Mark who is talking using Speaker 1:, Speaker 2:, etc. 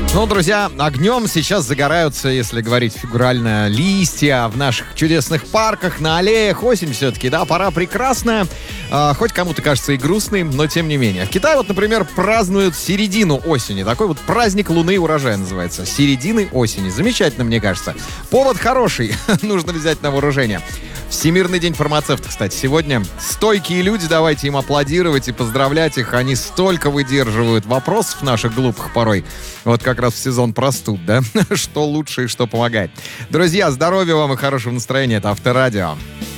Speaker 1: Ну, друзья, огнем сейчас загораются, если говорить фигурально, листья в наших чудесных парках, на аллеях. Осень все-таки, да, пора прекрасная. Хоть кому-то кажется и грустной, но тем не менее. В Китае вот, например, празднуют середину осени. Такой вот праздник Луны и урожая называется. Середины осени. Замечательно, мне кажется. Повод хороший. Нужно взять на вооружение. Всемирный день фармацевта, кстати, сегодня. Стойкие люди, давайте им аплодировать и поздравлять их. Они столько выдерживают вопросов наших глупых порой. Вот как раз в сезон простуд, да? Что лучше и что помогает. Друзья, здоровья вам и хорошего настроения. Это Авторадио.